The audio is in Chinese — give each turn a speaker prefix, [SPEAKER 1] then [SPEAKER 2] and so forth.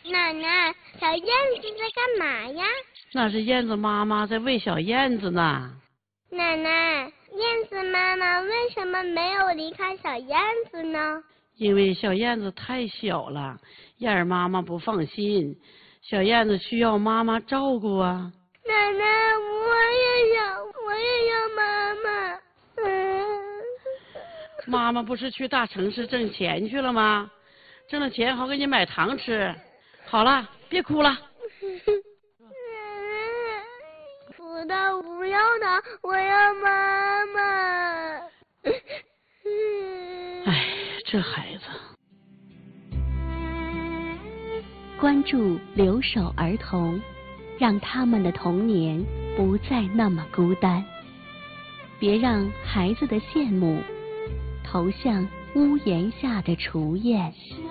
[SPEAKER 1] 奶奶，小燕子在干嘛呀？
[SPEAKER 2] 那是燕子妈妈在喂小燕子呢。
[SPEAKER 1] 奶奶，燕子妈妈为什么没有离开小燕子呢？
[SPEAKER 2] 因为小燕子太小了，燕儿妈妈不放心，小燕子需要妈妈照顾啊。
[SPEAKER 1] 奶奶，我也要妈妈。
[SPEAKER 2] 妈妈不是去大城市挣钱去了吗？挣了钱好给你买糖吃。好了，别哭了。
[SPEAKER 1] 不的，不要的，我要妈妈。
[SPEAKER 2] 哎，这孩子。
[SPEAKER 3] 关注留守儿童，让他们的童年不再那么孤单。别让孩子的羡慕投向屋檐下的雏燕。